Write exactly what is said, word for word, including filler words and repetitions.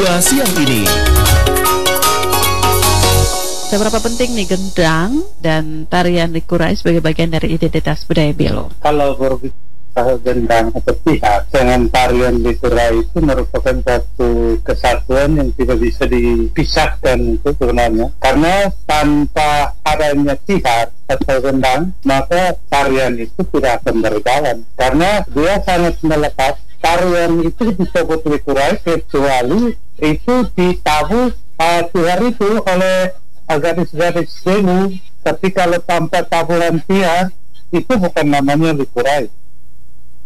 Siang ini. Seberapa penting nih gendang dan tarian likurai sebagai bagian dari identitas budaya Belo? Kalau berbicara gendang atau pihak dengan tarian likurai itu merupakan satu kesatuan yang tidak bisa dipisahkan itu sebenarnya. Karena tanpa adanya pihak atau gendang, maka tarian itu tidak akan berjalan. Karena dia sangat melekat. Tarian itu disebut likurai kecuali itu ditabuh uh, hari itu oleh gadis-gadis dulu, tapi kalau tanpa tabuhan pihak itu bukan namanya likurai.